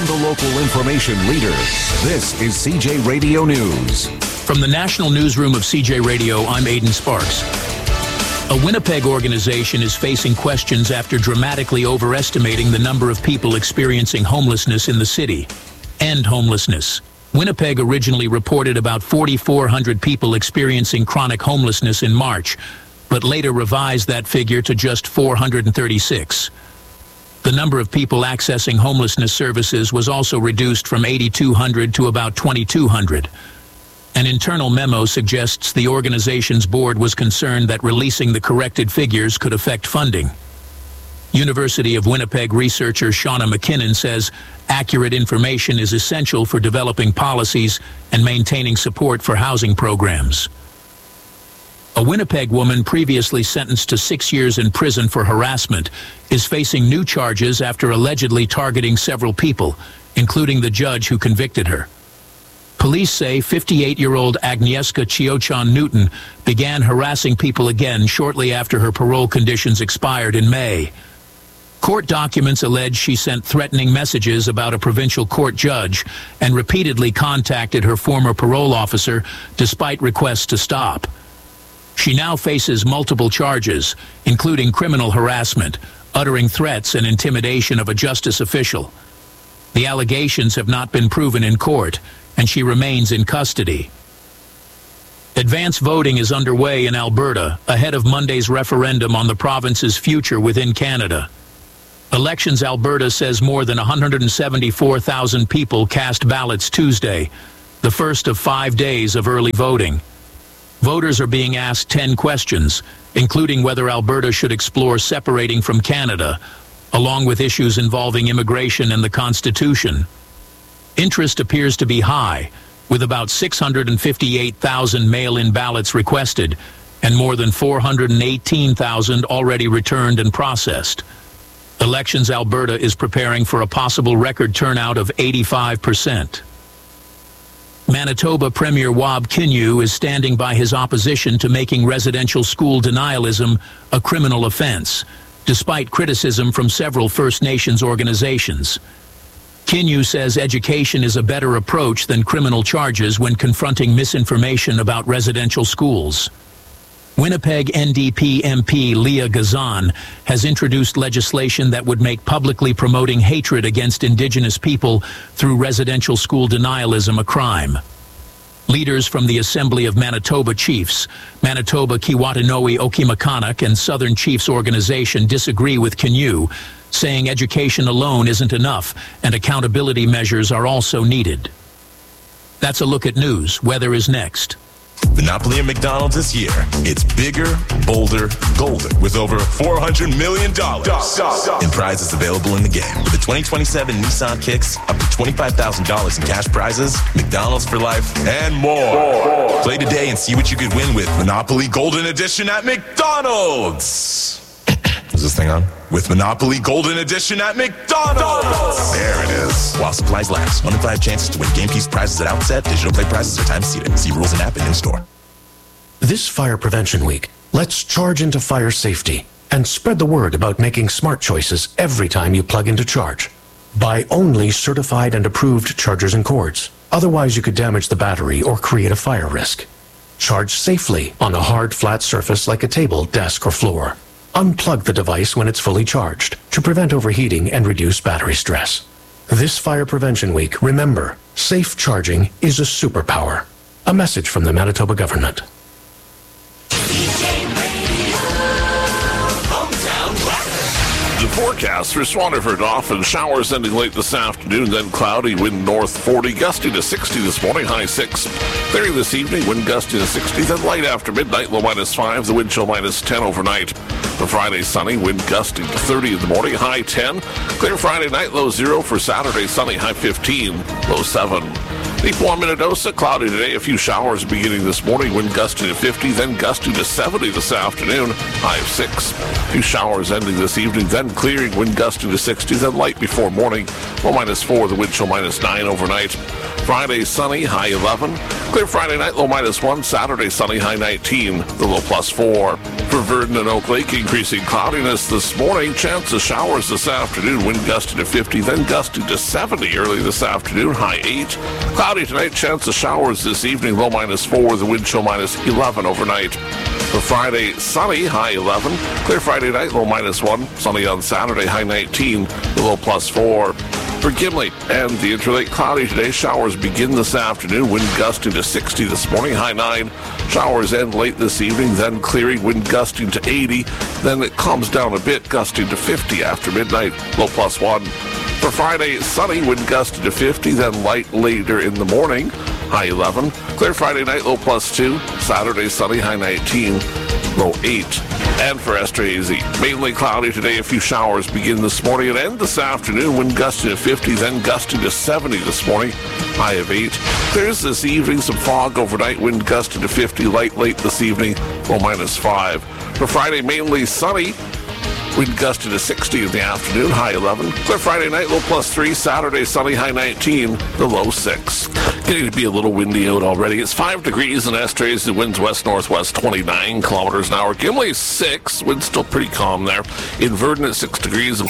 from the local information leader, this is CJ Radio News. From the National Newsroom of CJ Radio, I'm Aidan Sparks. A Winnipeg organization is facing questions after dramatically overestimating the number of people experiencing homelessness in the city. End homelessness. Winnipeg originally reported about 4,400 people experiencing chronic homelessness in March, but later revised that figure to just 436. The number of people accessing homelessness services was also reduced from 8,200 to about 2,200. An internal memo suggests the organization's board was concerned that releasing the corrected figures could affect funding. University of Winnipeg researcher Shauna McKinnon says accurate information is essential for developing policies and maintaining support for housing programs. A Winnipeg woman previously sentenced to 6 years in prison for harassment is facing new charges after allegedly targeting several people, including the judge who convicted her. Police say 58-year-old Agnieszka Chiochan-Newton began harassing people again shortly after her parole conditions expired in May. Court documents allege she sent threatening messages about a provincial court judge and repeatedly contacted her former parole officer despite requests to stop. She now faces multiple charges, including criminal harassment, uttering threats and intimidation of a justice official. The allegations have not been proven in court, and she remains in custody. Advance voting is underway in Alberta ahead of Monday's referendum on the province's future within Canada. Elections Alberta says more than 174,000 people cast ballots Tuesday, the first of 5 days of early voting. Voters are being asked 10 questions, including whether Alberta should explore separating from Canada, along with issues involving immigration and the Constitution. Interest appears to be high, with about 658,000 mail-in ballots requested and more than 418,000 already returned and processed. Elections Alberta is preparing for a possible record turnout of 85%. Manitoba Premier Wab Kinew is standing by his opposition to making residential school denialism a criminal offense, despite criticism from several First Nations organizations. Kinew says education is a better approach than criminal charges when confronting misinformation about residential schools. Winnipeg NDP MP Leah Gazan has introduced legislation that would make publicly promoting hatred against Indigenous people through residential school denialism a crime. Leaders from the Assembly of Manitoba Chiefs, Manitoba Kiwatanoe Okimakanak and Southern Chiefs Organization disagree with Kinew, saying education alone isn't enough and accountability measures are also needed. That's a look at news. Weather is next. Monopoly at McDonald's this year. It's bigger, bolder, golden with over $400 million in prizes available in the game. With the 2027 Nissan Kicks, up to $25,000 in cash prizes, McDonald's for life, and more. Play today and see what you could win with Monopoly Golden Edition at McDonald's. Is this thing on? With Monopoly Golden Edition at McDonald's. There it is. While supplies last. 1 in 5 chances to win game piece prizes at outset. Digital play prizes are time seated. See rules and app and in-store. This Fire Prevention Week, let's charge into fire safety and spread the word about making smart choices every time you plug into charge. Buy only certified and approved chargers and cords. Otherwise, you could damage the battery or create a fire risk. Charge safely on a hard, flat surface like a table, desk, or floor. Unplug the device when it's fully charged to prevent overheating and reduce battery stress. This Fire Prevention Week, remember, safe charging is a superpower. A message from the Manitoba government. The forecast for Swanerford, often showers ending late this afternoon, then cloudy, wind north 40, gusty to 60 this morning, high 6. Clearing this evening, wind gusty to 60, then light after midnight, low -5, the wind chill -10 overnight. For Friday, sunny, wind gusty to 30 in the morning, high 10. Clear Friday night, low 0. For Saturday, sunny, high 15, low 7. Deep 1 Minnedosa, cloudy today, a few showers beginning this morning, wind gusty to 50, then gusty to 70 this afternoon, high of 6. A few showers ending this evening, then clearing, wind gusty to 60, then light before morning, low -4, the wind chill -9 overnight. Friday, sunny, high 11. Clear Friday night, low -1. Saturday, sunny, high 19, the low +4. For Verdon and Oak Lake, increasing cloudiness this morning. Chance of showers this afternoon. Wind gusting to 50, then gusting to 70 early this afternoon, high 8. Cloudy tonight, chance of showers this evening, low -4, the wind chill -11 overnight. For Friday, sunny, high 11. Clear Friday night, low -1. Sunny on Saturday, high 19, the low +4. For Gimli and the Interlake, cloudy today. Showers begin this afternoon. Wind gusting to 60 this morning, high 9. Showers end late this evening, then clearing. Wind gusting to 80. Then it calms down a bit, gusting to 50 after midnight, low +1. For Friday, sunny, wind gusting to 50, then light later in the morning, high 11. Clear Friday night, low +2. Saturday, sunny, high 19, low 8. And for Estrazy, mainly cloudy today. A few showers begin this morning and end this afternoon. Wind gusting to 50, then gusting to 70 this morning, high of 8. Clears this evening, some fog overnight. Wind gusting to 50, light late this evening, low -5. For Friday, mainly sunny. Wind gusting to 60 in the afternoon, high 11. Clear Friday night, low +3. Saturday, sunny, high 19, the low 6. Getting to be a little windy out already. It's 5 degrees in Estrazy. The wind's west-northwest, 29 kilometers an hour. Gimli 6. Wind's still pretty calm there. In Verdon at 6 degrees and